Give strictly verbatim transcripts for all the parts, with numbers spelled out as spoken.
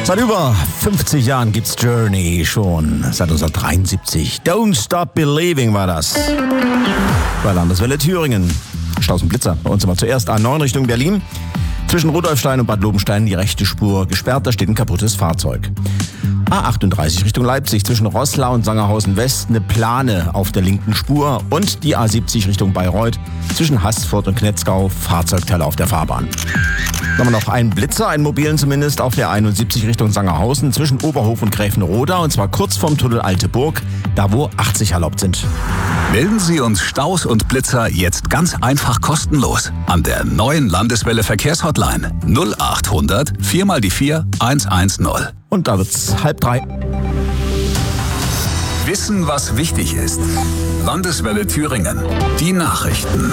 Seit über fünfzig Jahren gibt's Journey schon. Seit neunzehnhundertdreiundsiebzig. Don't Stop Believing war das. Bei Landeswelle Thüringen. Staus und Blitzer. Bei uns immer zuerst A neun Richtung Berlin. Zwischen Rudolfstein und Bad Lobenstein die rechte Spur gesperrt. Da steht ein kaputtes Fahrzeug. A achtunddreißig Richtung Leipzig. Zwischen Roßlau und Sangerhausen West eine Plane auf der linken Spur. Und die A siebzig Richtung Bayreuth. Zwischen Haßfurt und Knetzgau Fahrzeugteile auf der Fahrbahn. Dann haben wir noch einen Blitzer, einen mobilen zumindest, auf der einundsiebzig Richtung Sangerhausen zwischen Oberhof und Gräfenroda, und zwar kurz vorm Tunnel Alte Burg, da wo achtzig erlaubt sind. Melden Sie uns Staus und Blitzer jetzt ganz einfach kostenlos an der neuen Landeswelle Verkehrshotline null achthundert vier mal die vier hundertzehn. Und da wird's halb drei. Wissen, was wichtig ist. Landeswelle Thüringen. Die Nachrichten.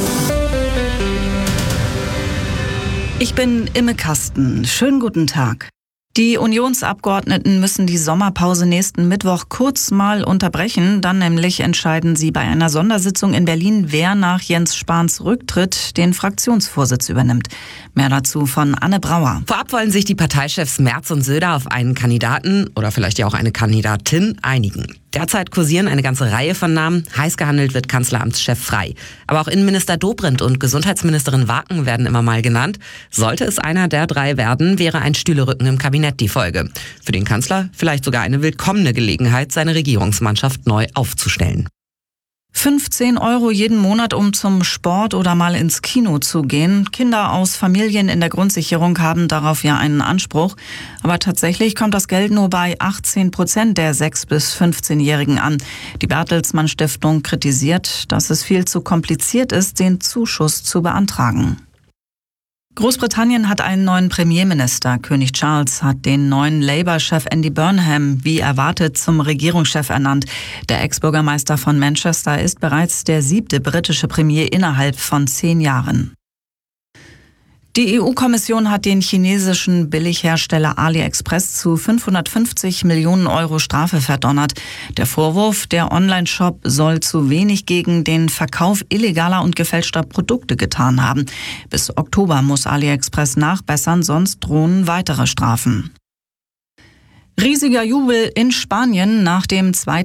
Ich bin Imme Kasten. Schönen guten Tag. Die Unionsabgeordneten müssen die Sommerpause nächsten Mittwoch kurz mal unterbrechen. Dann nämlich entscheiden sie bei einer Sondersitzung in Berlin, wer nach Jens Spahns Rücktritt den Fraktionsvorsitz übernimmt. Mehr dazu von Anne Brauer. Vorab wollen sich die Parteichefs Merz und Söder auf einen Kandidaten oder vielleicht ja auch eine Kandidatin einigen. Derzeit kursieren eine ganze Reihe von Namen. Heiß gehandelt wird Kanzleramtschef Frey. Aber auch Innenminister Dobrindt und Gesundheitsministerin Waken werden immer mal genannt. Sollte es einer der drei werden, wäre ein Stühlerücken im Kabinett die Folge. Für den Kanzler vielleicht sogar eine willkommene Gelegenheit, seine Regierungsmannschaft neu aufzustellen. fünfzehn Euro jeden Monat, um zum Sport oder mal ins Kino zu gehen. Kinder aus Familien in der Grundsicherung haben darauf ja einen Anspruch. Aber tatsächlich kommt das Geld nur bei achtzehn Prozent der sechs- bis fünfzehnjährigen an. Die Bertelsmann Stiftung kritisiert, dass es viel zu kompliziert ist, den Zuschuss zu beantragen. Großbritannien hat einen neuen Premierminister. König Charles hat den neuen Labour-Chef Andy Burnham wie erwartet zum Regierungschef ernannt. Der Ex-Bürgermeister von Manchester ist bereits der siebte britische Premier innerhalb von zehn Jahren. Die E U-Kommission hat den chinesischen Billighersteller AliExpress zu fünfhundertfünfzig Millionen Euro Strafe verdonnert. Der Vorwurf, der Online-Shop soll zu wenig gegen den Verkauf illegaler und gefälschter Produkte getan haben. Bis Oktober muss AliExpress nachbessern, sonst drohen weitere Strafen. Riesiger Jubel in Spanien nach dem zweiten